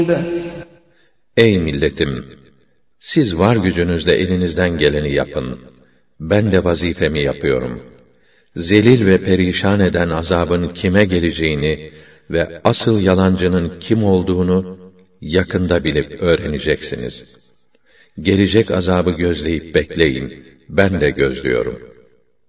Ey milletim! Siz var gücünüzle elinizden geleni yapın. Ben de vazifemi yapıyorum. Zelil ve perişan eden azabın kime geleceğini ve asıl yalancının kim olduğunu yakında bilip öğreneceksiniz. Gelecek azabı gözleyip bekleyin. Ben de gözlüyorum.